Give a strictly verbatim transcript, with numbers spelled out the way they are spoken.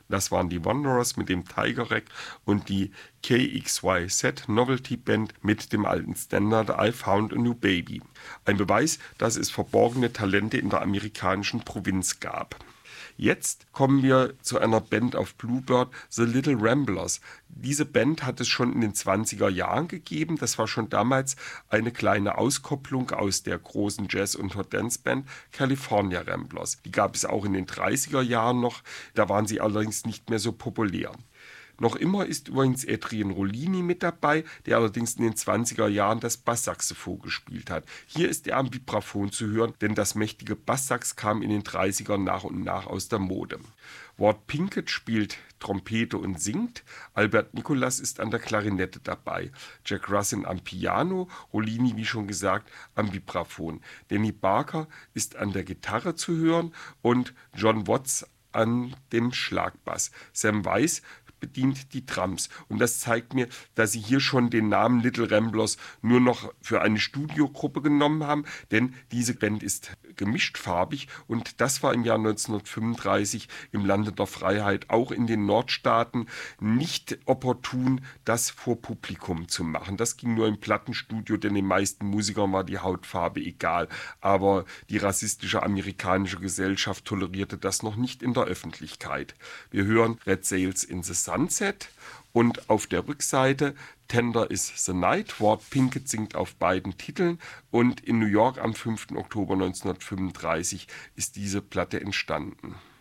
Das waren die Wanderers mit dem Tiger Rag und die K X Y Z Novelty Band mit dem alten Standard I Found a New Baby. Ein Beweis, dass es verborgene Talente in der amerikanischen Provinz gab. Jetzt kommen wir zu einer Band auf Bluebird, The Little Ramblers. Diese Band hat es schon in den zwanziger Jahren gegeben. Das war schon damals eine kleine Auskopplung aus der großen Jazz- und Dance-Band California Ramblers. Die gab es auch in den dreißiger Jahren noch, da waren sie allerdings nicht mehr so populär. Noch immer ist übrigens Adrian Rollini mit dabei, der allerdings in den zwanziger Jahren das Basssaxophon gespielt hat. Hier ist er am Vibraphon zu hören, denn das mächtige Basssax kam in den dreißigern nach und nach aus der Mode. Ward Pinkett spielt Trompete und singt, Albert Nicholas ist an der Klarinette dabei, Jack Russin am Piano, Rollini, wie schon gesagt, am Vibraphon. Danny Barker ist an der Gitarre zu hören und John Watts an dem Schlagbass. Sam Weiss bedient die Drums. Und das zeigt mir, dass sie hier schon den Namen Little Ramblers nur noch für eine Studiogruppe genommen haben, denn diese Band ist gemischtfarbig und das war im Jahr neunzehnhundertfünfunddreißig im Lande der Freiheit auch in den Nordstaaten nicht opportun, das vor Publikum zu machen. Das ging nur im Plattenstudio, denn den meisten Musikern war die Hautfarbe egal, aber die rassistische amerikanische Gesellschaft tolerierte das noch nicht in der Öffentlichkeit. Wir hören Red Sails in the Sunset und auf der Rückseite Tender is the Night. Ward Pinkett singt auf beiden Titeln und in New York am fünften Oktober neunzehnhundertfünfunddreißig ist diese Platte entstanden.